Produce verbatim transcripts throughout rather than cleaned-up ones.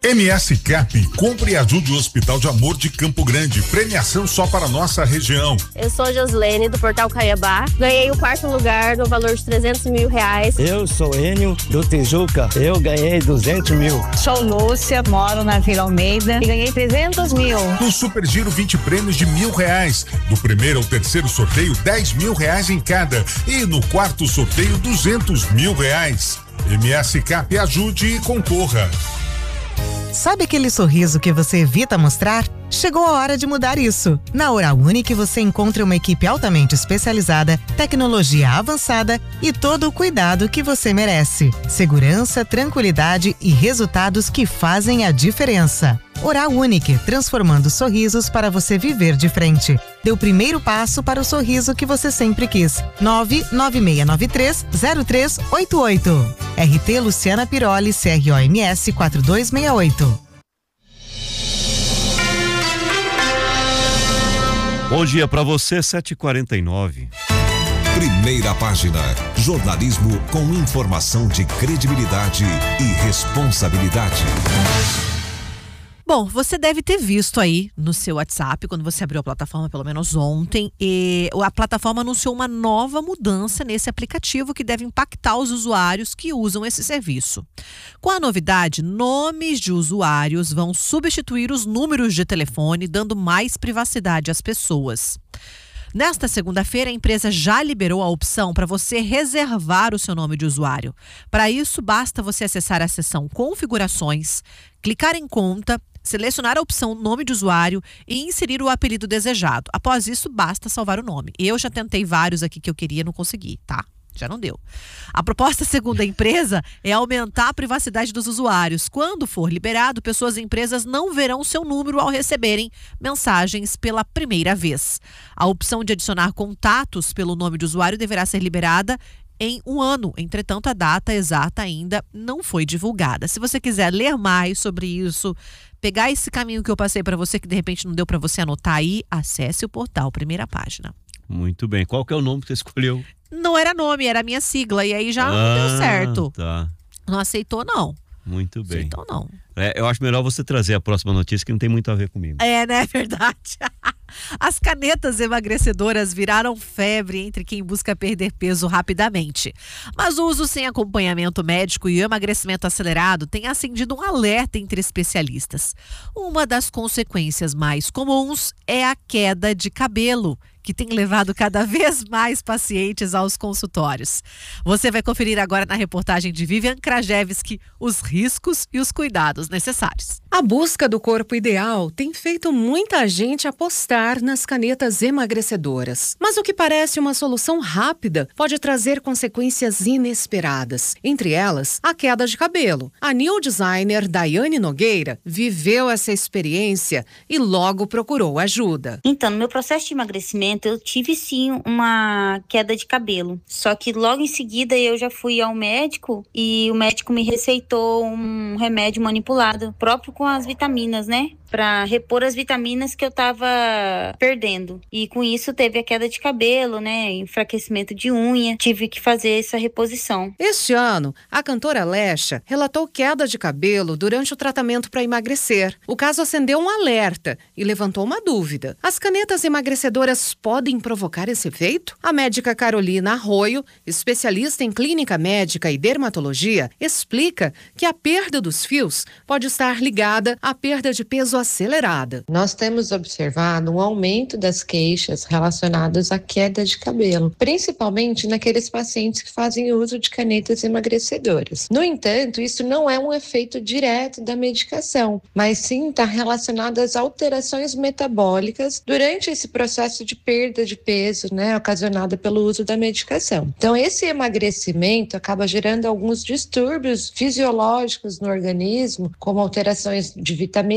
M S Cap, compre e ajude o Hospital de Amor de Campo Grande. Premiação só para nossa região. Eu sou Joslene, do Portal Caiabá. Ganhei o quarto lugar no valor de trezentos mil reais. Eu sou Enio, do Tijuca. Eu ganhei duzentos mil. Sou Lúcia, moro na Vila Almeida e ganhei trezentos mil. No Super Giro, vinte prêmios de mil reais. Do primeiro ao terceiro sorteio, dez mil reais em cada. E no quarto sorteio, duzentos mil reais. M S Cap, ajude e concorra. Sabe aquele sorriso que você evita mostrar? Chegou a hora de mudar isso. Na Oral Unique você encontra uma equipe altamente especializada, tecnologia avançada e todo o cuidado que você merece. Segurança, tranquilidade e resultados que fazem a diferença. Oral Unique, transformando sorrisos para você viver de frente. Dê o primeiro passo para o sorriso que você sempre quis. nove nove seis nove três zero três oito oito. R T Luciana Piroli, C R O M S quatro dois seis oito. Bom dia para você, sete e quarenta e nove. Primeira página. Jornalismo com informação de credibilidade e responsabilidade. Bom, você deve ter visto aí no seu WhatsApp, quando você abriu a plataforma, pelo menos ontem, e a plataforma anunciou uma nova mudança nesse aplicativo que deve impactar os usuários que usam esse serviço. Com a novidade, nomes de usuários vão substituir os números de telefone, dando mais privacidade às pessoas. Nesta segunda-feira, a empresa já liberou a opção para você reservar o seu nome de usuário. Para isso, basta você acessar a seção Configurações, clicar em Conta, selecionar a opção Nome de Usuário e inserir o apelido desejado. Após isso, basta salvar o nome. Eu já tentei vários aqui que eu queria e não consegui, tá? Já não deu. A proposta, segundo a empresa, é aumentar a privacidade dos usuários. Quando for liberado, pessoas e empresas não verão seu número ao receberem mensagens pela primeira vez. A opção de adicionar contatos pelo nome de usuário deverá ser liberada em um ano. Entretanto, a data exata ainda não foi divulgada. Se você quiser ler mais sobre isso, pegar esse caminho que eu passei para você, que de repente não deu para você anotar aí, acesse o portal Primeira Página. Muito bem. Qual que é o nome que você escolheu? Não era nome, era a minha sigla. E aí já ah, não deu certo. Tá. Não aceitou, não. Muito bem. Aceitou, não. É, eu acho melhor você trazer a próxima notícia, que não tem muito a ver comigo. É, né? Verdade. As canetas emagrecedoras viraram febre entre quem busca perder peso rapidamente. Mas o uso sem acompanhamento médico e o emagrecimento acelerado tem acendido um alerta entre especialistas. Uma das consequências mais comuns é a queda de cabelo, que tem levado cada vez mais pacientes aos consultórios. Você vai conferir agora na reportagem de Vivian Krajewski os riscos e os cuidados necessários. A busca do corpo ideal tem feito muita gente apostar nas canetas emagrecedoras. Mas o que parece uma solução rápida pode trazer consequências inesperadas. Entre elas, a queda de cabelo. A new designer Daiane Nogueira viveu essa experiência e logo procurou ajuda. Então, no meu processo de emagrecimento, eu tive sim uma queda de cabelo. Só que logo em seguida eu já fui ao médico e o médico me receitou um remédio manipulado, próprio com as vitaminas, né? Para repor as vitaminas que eu tava perdendo. E com isso teve a queda de cabelo, né? Enfraquecimento de unha. Tive que fazer essa reposição. Este ano, a cantora Lecha relatou queda de cabelo durante o tratamento para emagrecer. O caso acendeu um alerta e levantou uma dúvida. As canetas emagrecedoras podem provocar esse efeito? A médica Carolina Arroio, especialista em clínica médica e dermatologia, explica que a perda dos fios pode estar ligada à perda de peso acelerada. Nós temos observado um aumento das queixas relacionadas à queda de cabelo, principalmente naqueles pacientes que fazem uso de canetas emagrecedoras. No entanto, isso não é um efeito direto da medicação, mas sim está relacionado às alterações metabólicas durante esse processo de perda de peso, né, ocasionada pelo uso da medicação. Então, esse emagrecimento acaba gerando alguns distúrbios fisiológicos no organismo, como alterações de vitaminas,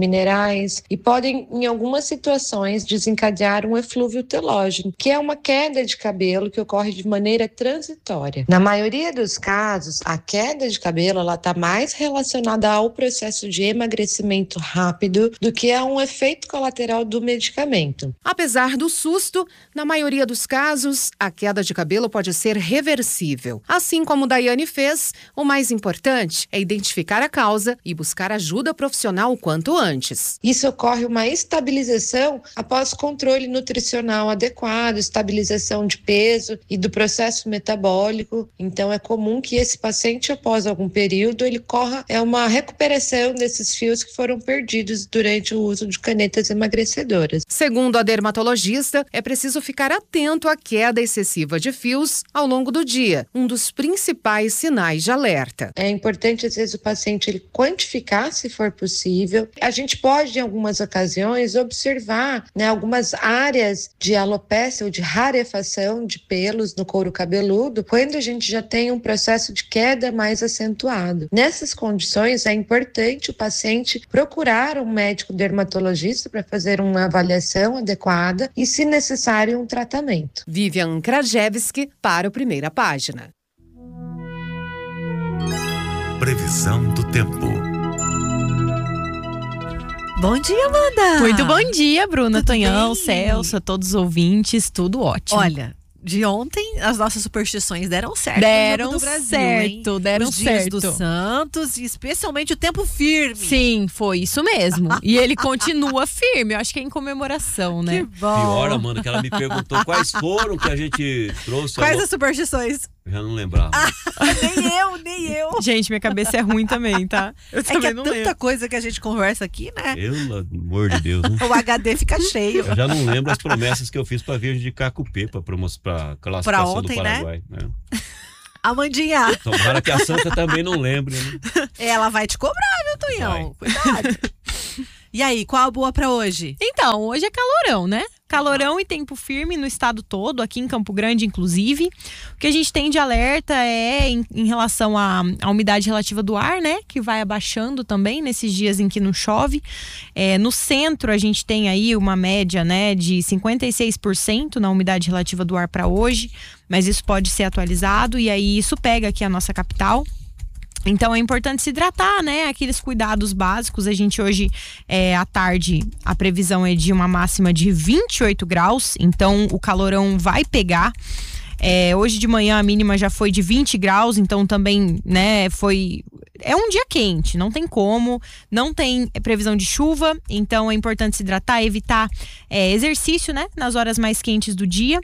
minerais e podem, em algumas situações, desencadear um eflúvio telógeno, que é uma queda de cabelo que ocorre de maneira transitória. Na maioria dos casos, a queda de cabelo ela está mais relacionada ao processo de emagrecimento rápido do que a um efeito colateral do medicamento. Apesar do susto, na maioria dos casos, a queda de cabelo pode ser reversível. Assim como Daiane fez, o mais importante é identificar a causa e buscar ajuda profissional o quanto antes. Isso ocorre uma estabilização após controle nutricional adequado, estabilização de peso e do processo metabólico. Então é comum que esse paciente, após algum período, ele corra é uma recuperação desses fios que foram perdidos durante o uso de canetas emagrecedoras. Segundo a dermatologista, é preciso ficar atento à queda excessiva de fios ao longo do dia, um dos principais sinais de alerta. É importante, às vezes, o paciente ele quantificar, se for possível. A gente pode, em algumas ocasiões, observar, né, algumas áreas de alopécia ou de rarefação de pelos no couro cabeludo, quando a gente já tem um processo de queda mais acentuado. Nessas condições, é importante o paciente procurar um médico dermatologista para fazer uma avaliação adequada e, se necessário, um tratamento. Vivian Krajewski para o Primeira Página. Previsão do tempo. Bom dia, Amanda! Muito bom dia, Bruna, Tudo Tonhão, bem? Celso, a todos os ouvintes, tudo ótimo. Olha, de ontem as nossas superstições deram certo. Deram no Jogo do Brasil, certo, hein? deram Os dias certo. dos santos e especialmente o tempo firme. Sim, foi isso mesmo. E ele continua firme, eu acho que é em comemoração, né? Que bom. Pior, Amanda, que ela me perguntou quais foram que a gente trouxe. Quais ao... as superstições? Eu já não lembrava. Ah, nem eu, nem eu. Gente, minha cabeça é ruim também, tá? Eu é também que é não tanta lembro. coisa que a gente conversa aqui, né? Pelo amor de Deus, né? O H D fica cheio. Eu já não lembro as promessas que eu fiz pra Virgem de Cacupê, pra, pra classificação pra ontem, do Paraguai. Né? Né? Amandinha. Tomara que a Santa também não lembre, né? Ela vai te cobrar, viu, Tonhão? Cuidado. E aí, qual a boa pra hoje? Então, hoje é calorão, né? Calorão e tempo firme no estado todo, aqui em Campo Grande, inclusive. O que a gente tem de alerta é em, em relação à, à umidade relativa do ar, né? Que vai abaixando também nesses dias em que não chove. É, no centro, a gente tem aí uma média, né, de cinquenta e seis por cento na umidade relativa do ar para hoje, mas isso pode ser atualizado e aí isso pega aqui a nossa capital. Então é importante se hidratar, né? Aqueles cuidados básicos. A gente hoje, é, à tarde, a previsão é de uma máxima de vinte e oito graus. Então o calorão vai pegar. É, hoje de manhã a mínima já foi de vinte graus. Então também, né, foi... É um dia quente, não tem como. Não tem previsão de chuva. Então é importante se hidratar, evitar é, exercício, né? Nas horas mais quentes do dia.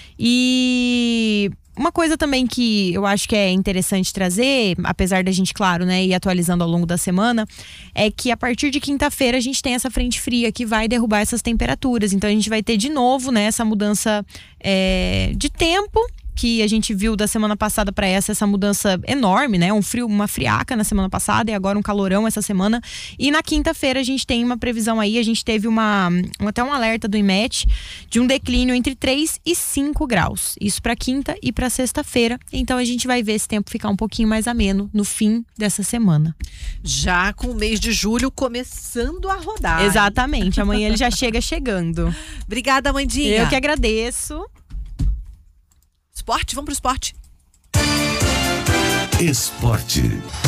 E... Uma coisa também que eu acho que é interessante trazer, apesar da gente, claro, né, ir atualizando ao longo da semana, é que a partir de quinta-feira a gente tem essa frente fria que vai derrubar essas temperaturas. Então a gente vai ter de novo, né, essa mudança é, de tempo que a gente viu da semana passada para essa, essa mudança enorme, né? Um frio, uma friaca na semana passada e agora um calorão essa semana. E na quinta-feira a gente tem uma previsão aí, a gente teve uma, um, até um alerta do IMET de um declínio entre três e cinco graus. Isso para quinta e para sexta-feira. Então a gente vai ver esse tempo ficar um pouquinho mais ameno no fim dessa semana. Já com o mês de julho começando a rodar. Exatamente, amanhã ele já chega chegando. Obrigada, Amandinha. Eu que agradeço. Esporte, vamos pro esporte. Esporte.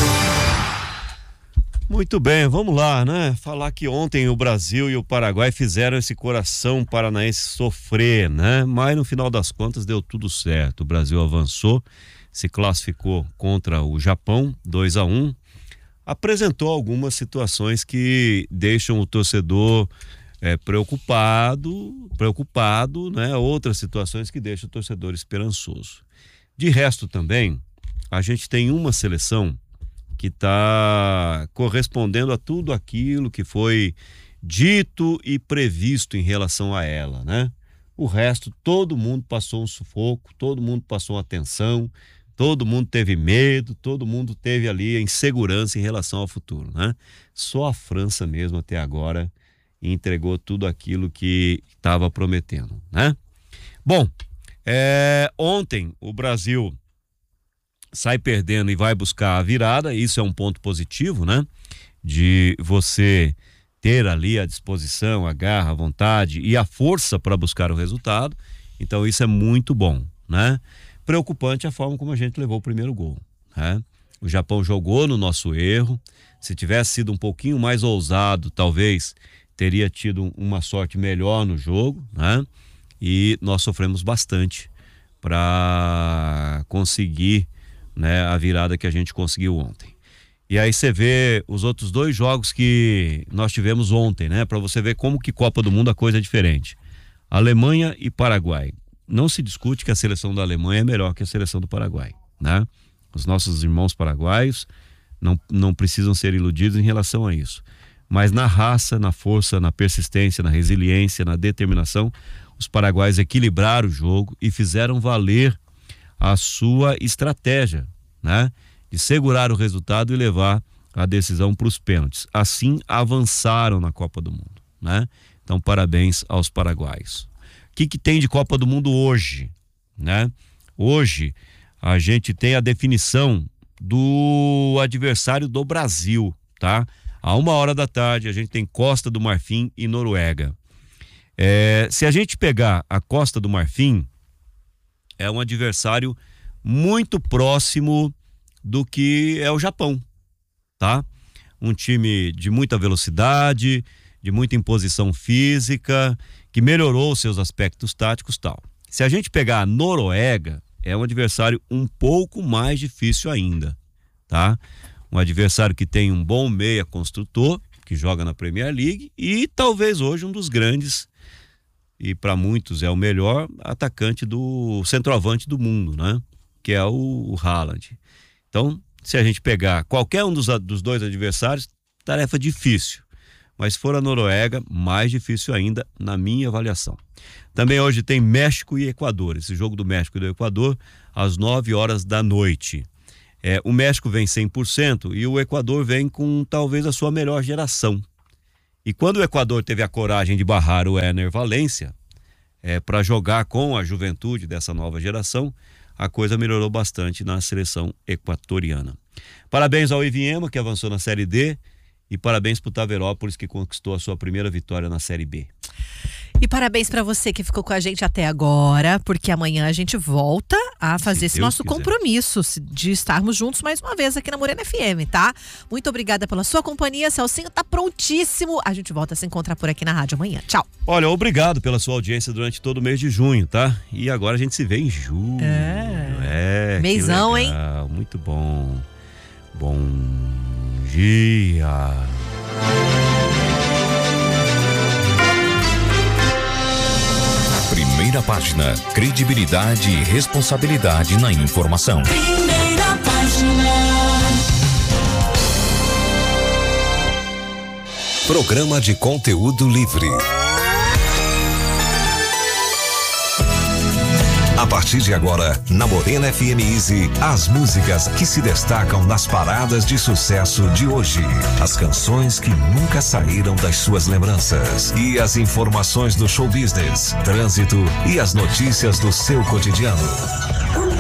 Muito bem, vamos lá, né? Falar que ontem o Brasil e o Paraguai fizeram esse coração paranaense sofrer, né? Mas no final das contas deu tudo certo. O Brasil avançou, se classificou contra o Japão, dois a um. Apresentou algumas situações que deixam o torcedor É, preocupado, preocupado, né? Outras situações que deixam o torcedor esperançoso. De resto também, a gente tem uma seleção que está correspondendo a tudo aquilo que foi dito e previsto em relação a ela, né? O resto, todo mundo passou um sufoco, todo mundo passou uma tensão, todo mundo teve medo, todo mundo teve ali a insegurança em relação ao futuro, né? Só a França mesmo até agora e entregou tudo aquilo que estava prometendo, né? Bom, é, ontem o Brasil sai perdendo e vai buscar a virada, isso é um ponto positivo, né? De você ter ali a disposição, a garra, a vontade e a força para buscar o resultado. Então isso é muito bom, né? Preocupante a forma como a gente levou o primeiro gol, né? O Japão jogou no nosso erro. Se tivesse sido um pouquinho mais ousado, talvez teria tido uma sorte melhor no jogo, né? E nós sofremos bastante para conseguir, né, a virada que a gente conseguiu ontem. E aí você vê os outros dois jogos que nós tivemos ontem, né? Para você ver como que Copa do Mundo a coisa é diferente. Alemanha e Paraguai. Não se discute que a seleção da Alemanha é melhor que a seleção do Paraguai, né? Os nossos irmãos paraguaios não, não precisam ser iludidos em relação a isso. Mas na raça, na força, na persistência, na resiliência, na determinação, os paraguaios equilibraram o jogo e fizeram valer a sua estratégia, né? De segurar o resultado e levar a decisão para os pênaltis. Assim avançaram na Copa do Mundo, né? Então parabéns aos paraguaios. O que que tem de Copa do Mundo hoje, né? Hoje a gente tem a definição do adversário do Brasil, tá? A uma hora da tarde a gente tem Costa do Marfim e Noruega. É, se a gente pegar a Costa do Marfim, é um adversário muito próximo do que é o Japão, tá? Um time de muita velocidade, de muita imposição física, que melhorou seus aspectos táticos e tal. Se a gente pegar a Noruega, é um adversário um pouco mais difícil ainda, tá? Um adversário que tem um bom meia construtor, que joga na Premier League e talvez hoje um dos grandes, e para muitos é o melhor atacante do centroavante do mundo, né? Que é o, o Haaland. Então, se a gente pegar qualquer um dos, dos dois adversários, tarefa difícil. Mas se for a Noruega, mais difícil ainda, na minha avaliação. Também hoje tem México e Equador. Esse jogo do México e do Equador, às nove horas da noite. É, o México vem cem por cento e o Equador vem com talvez a sua melhor geração. E quando o Equador teve a coragem de barrar o Éner Valencia, é, para jogar com a juventude dessa nova geração, a coisa melhorou bastante na seleção equatoriana. Parabéns ao Ivinhema, que avançou na Série D, e parabéns para o Taverópolis, que conquistou a sua primeira vitória na Série B. E parabéns para você que ficou com a gente até agora, porque amanhã a gente volta a fazer esse nosso compromisso de estarmos juntos mais uma vez aqui na Morena F M, tá? Muito obrigada pela sua companhia. Celcinho tá prontíssimo. A gente volta a se encontrar por aqui na rádio amanhã. Tchau. Olha, obrigado pela sua audiência durante todo o mês de junho, tá? E agora a gente se vê em julho. É. É. Meizão, hein? Muito bom. Bom dia. Primeira página, credibilidade e responsabilidade na informação. Primeira página. Programa de conteúdo livre. A partir de agora, na Morena F M Easy, as músicas que se destacam nas paradas de sucesso de hoje. As canções que nunca saíram das suas lembranças. E as informações do show business, trânsito e as notícias do seu cotidiano.